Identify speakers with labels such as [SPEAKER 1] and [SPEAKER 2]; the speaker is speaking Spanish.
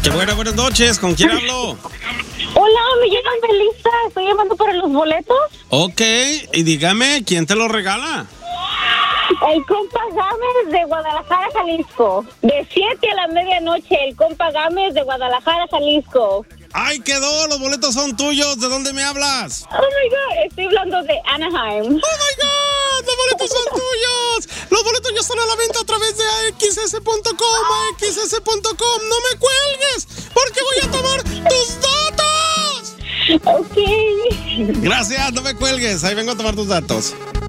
[SPEAKER 1] Qué buenas noches. ¿Con quién hablo?
[SPEAKER 2] Hola, me llamo Melissa. Estoy llamando para los boletos.
[SPEAKER 1] Ok, y dígame, ¿quién te lo regala?
[SPEAKER 2] El compa Gámez de Guadalajara, Jalisco. De 7 a la medianoche, el compa Gámez de Guadalajara, Jalisco.
[SPEAKER 1] ¡Ay, quedó! Los boletos son tuyos. ¿De dónde me hablas?
[SPEAKER 2] Oh my God, estoy hablando de Anaheim.
[SPEAKER 1] ¡Oh my God! ¡Los boletos son tuyos! Los boletos ya están a la venta a través de axs.com, axs.com. ¡No me cuelgues! ¡Porque voy a tomar tus datos!
[SPEAKER 2] Ok.
[SPEAKER 1] Gracias, no me cuelgues. Ahí vengo a tomar tus datos.